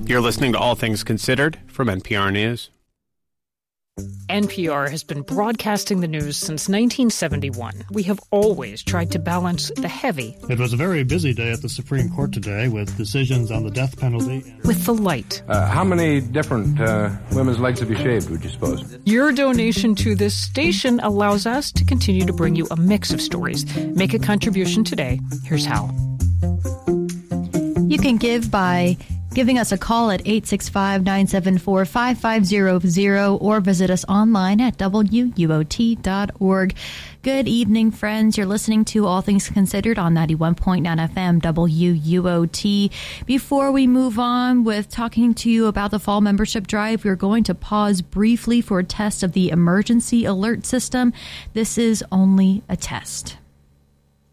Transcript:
You're listening to All Things Considered from NPR News. NPR has been broadcasting the news since 1971. We have always tried to balance the heavy. It was a very busy day at the Supreme Court today with decisions on the death penalty. With the light. How many different women's legs have you shaved, would you suppose? Your donation to this station allows us to continue to bring you a mix of stories. Make a contribution today. Here's how. You can give by giving us a call at 865-974-5500 or visit us online at WUOT.org. Good evening, friends. You're listening to All Things Considered on 91.9 FM WUOT. Before we move on with talking to you about the fall membership drive, we're going to pause briefly for a test of the emergency alert system. This is only a test.